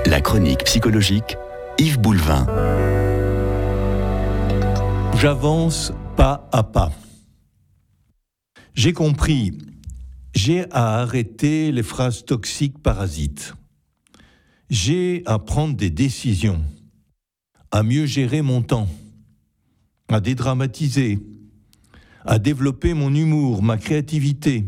La chronique psychologique, Yves Boulevin. J'avance pas à pas. J'ai compris, j'ai à arrêter les phrases toxiques parasites. J'ai à prendre des décisions, à mieux gérer mon temps, à dédramatiser, à développer mon humour, ma créativité,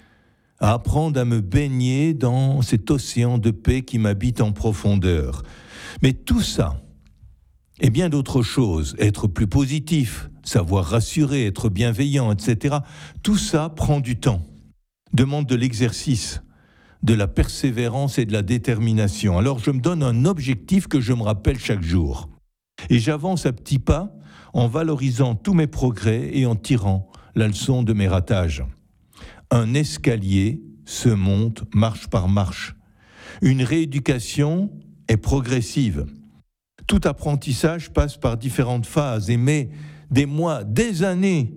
à apprendre à me baigner dans cet océan de paix qui m'habite en profondeur. Mais tout ça, et bien d'autres choses, être plus positif, savoir rassurer, être bienveillant, etc., tout ça prend du temps, demande de l'exercice, de la persévérance et de la détermination. Alors je me donne un objectif que je me rappelle chaque jour. Et j'avance à petits pas en valorisant tous mes progrès et en tirant la leçon de mes ratages. Un escalier se monte marche par marche. Une rééducation est progressive. Tout apprentissage passe par différentes phases et met des mois, des années.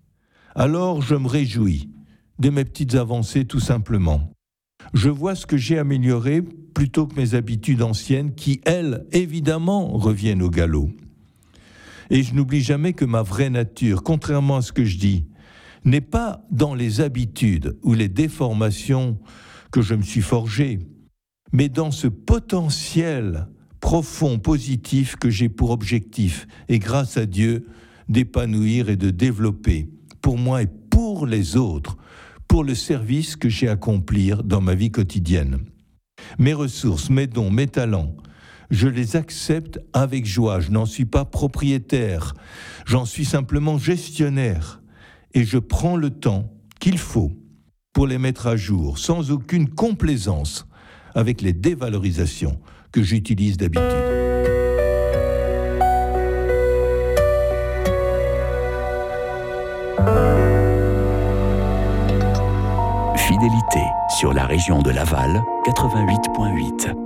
Alors je me réjouis de mes petites avancées tout simplement. Je vois ce que j'ai amélioré plutôt que mes habitudes anciennes qui, elles, évidemment, reviennent au galop. Et je n'oublie jamais que ma vraie nature, contrairement à ce que je dis, n'est pas dans les habitudes ou les déformations que je me suis forgé, mais dans ce potentiel profond, positif que j'ai pour objectif, et grâce à Dieu, d'épanouir et de développer, pour moi et pour les autres, pour le service que j'ai à accomplir dans ma vie quotidienne. Mes ressources, mes dons, mes talents, je les accepte avec joie, je n'en suis pas propriétaire, j'en suis simplement gestionnaire. Et je prends le temps qu'il faut pour les mettre à jour, sans aucune complaisance avec les dévalorisations que j'utilise d'habitude. Fidélité sur la région de Laval, 88.8.